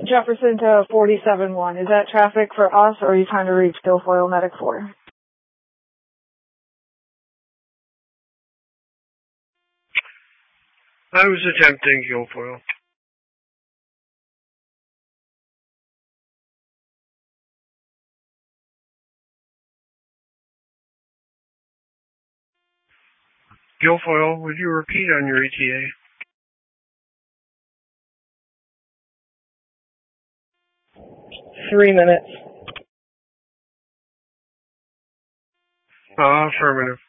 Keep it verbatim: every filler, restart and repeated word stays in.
Jefferson to forty-seven one. Is that traffic for us, or are you trying to reach Guilfoyle Medic four? I was attempting Guilfoyle. Guilfoyle, would you repeat on your E T A? Three minutes. Uh, affirmative.